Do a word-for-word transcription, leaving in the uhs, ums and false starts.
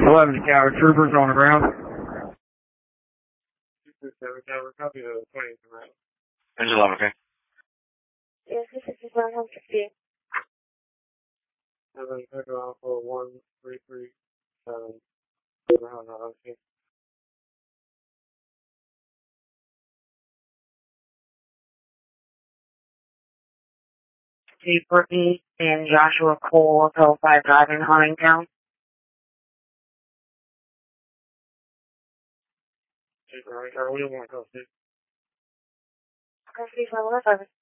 eleven Tower Troopers on the ground. two seven Tower, copy the twenty around. There's eleven, okay? Yes, this is one hundred fifty. And then pick off for one three three seven. Around, okay. Steve Brittany and Joshua Cole, Hotel five Drive in Huntingtown. Steve, right, or we don't want to go, Steve. Okay, Steve, level five.